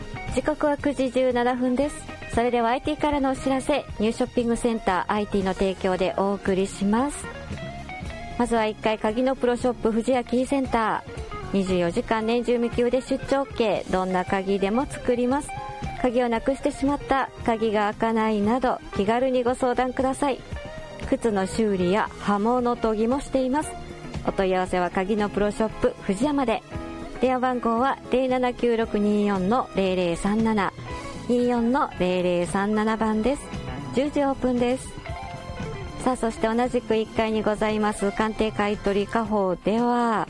時刻は9時17分です。それでは IT からのお知らせ、ニューショッピングセンター IT の提供でお送りします。まずは1階、鍵のプロショップ富士屋キーセンター。24時間年中無休で出張 OK。 どんな鍵でも作ります。鍵をなくしてしまった、鍵が開かないなど気軽にご相談ください。靴の修理や刃物研ぎもしています。お問い合わせは鍵のプロショップ富士屋まで。電話番号は 079624-0037 24-0037 番です。10時オープンです。さあ、そして同じく1階にございます鑑定買取家宝では、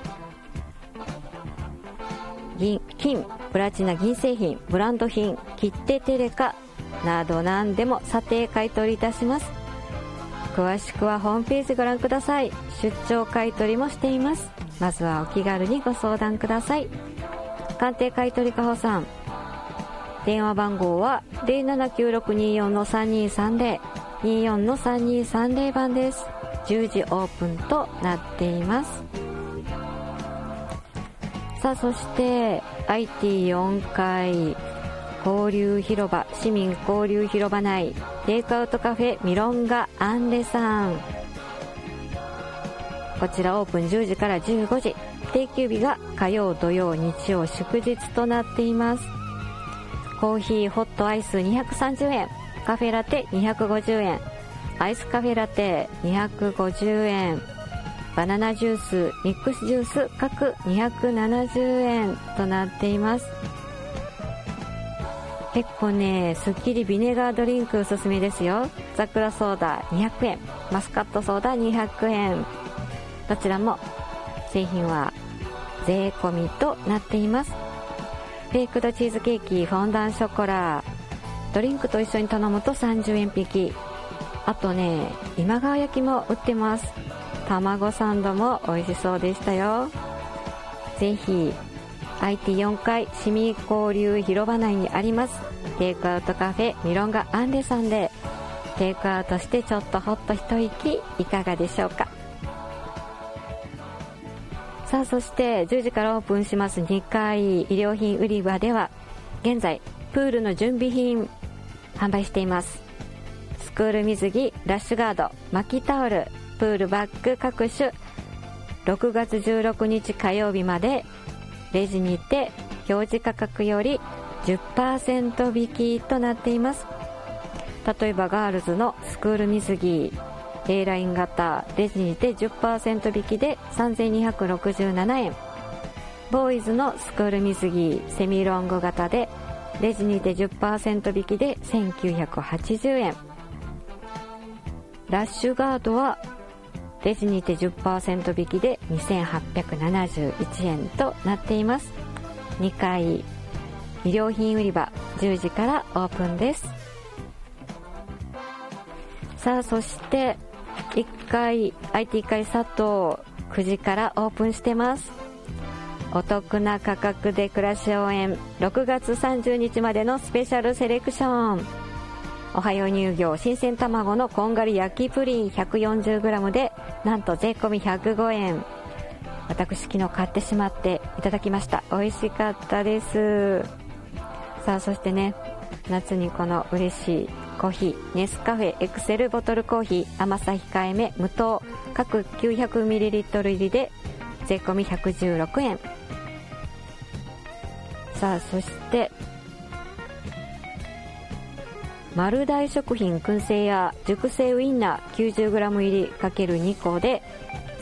金、プラチナ銀製品、ブランド品、切手テレカなど何でも査定買取いたします。詳しくはホームページご覧ください。出張買取もしています。まずはお気軽にご相談ください。鑑定買取家宝さん、電話番号は 079624-3230 24-3230 番です。10時オープンとなっています。さあ、そして IT4 階交流広場、市民交流広場内テイクアウトカフェミロンガアンレさん、こちらオープン10時から15時、定休日が火曜土曜日曜祝日となっています。コーヒーホットアイス230円、カフェラテ250円、アイスカフェラテ250円、バナナジュース、ミックスジュース各270円となっています。結構ね、すっきりビネガードリンクおすすめですよ。桜ソーダ200円、マスカットソーダ200円、どちらも製品は税込みとなっています。ベイクドチーズケーキ、フォンダンショコラ、ドリンクと一緒に頼むと30円引き。あとね、今川焼きも売ってます。卵サンドも美味しそうでしたよ。ぜひ IT4 階市民交流広場内にありますテイクアウトカフェミロンガアンレさんでテイクアウトしてちょっとほっと一息いかがでしょうか。さあ、そして10時からオープンします2階衣料品売り場では現在プールの準備品販売しています。スクール水着、ラッシュガード、巻きタオル、プールバッグ各種6月16日火曜日までレジにて表示価格より 10% 引きとなっています。例えばガールズのスクール水着 A ライン型レジにて 10% 引きで3267円、ボーイズのスクール水着セミロング型でレジにて 10% 引きで1980円、ラッシュガードはレジにて 10% 引きで2871円となっています。2階衣料品売り場10時からオープンです。さあ、そして1階 IT 階佐藤9時からオープンしてます。お得な価格で暮らし応援6月30日までのスペシャルセレクション、おはよう乳業新鮮卵のこんがり焼きプリン 140g でなんと税込み105円。私昨日買ってしまっていただきました。美味しかったです。さあ、そしてね、夏にこの嬉しいコーヒーネスカフェエクセルボトルコーヒー甘さ控えめ無糖各 900ml 入りで税込み116円。さあ、そして丸大食品燻製や熟成ウインナー 90g 入り ×2 個で